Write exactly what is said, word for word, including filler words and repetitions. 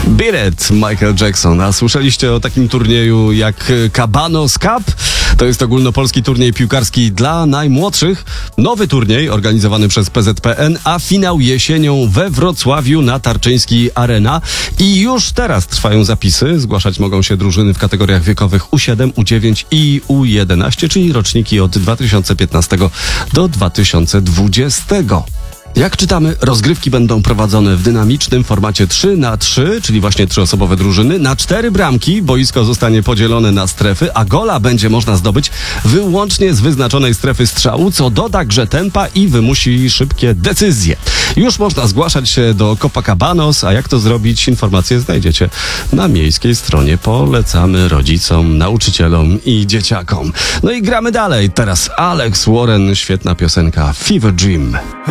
Beat It, Michael Jackson. A słyszeliście o takim turnieju jak Cabanos Cup? To jest ogólnopolski turniej piłkarski dla najmłodszych. Nowy turniej organizowany przez P Z P N, a finał jesienią we Wrocławiu na Tarczyńskiej Arena. I już teraz trwają zapisy. Zgłaszać mogą się drużyny w kategoriach wiekowych U siedem, U dziewięć i U jedenaście, czyli roczniki od dwa tysiące piętnastego do dwa tysiące dwudziestego. Jak czytamy, rozgrywki będą prowadzone w dynamicznym formacie trzy na trzy, czyli właśnie trzyosobowe drużyny. Na cztery bramki boisko zostanie podzielone na strefy, a gola będzie można zdobyć wyłącznie z wyznaczonej strefy strzału, co doda grze tempa i wymusi szybkie decyzje. Już można zgłaszać się do Copacabanos, a jak to zrobić, informacje znajdziecie na miejskiej stronie. Polecamy rodzicom, nauczycielom i dzieciakom. No i gramy dalej. Teraz Alex Warren, świetna piosenka Fever Dream.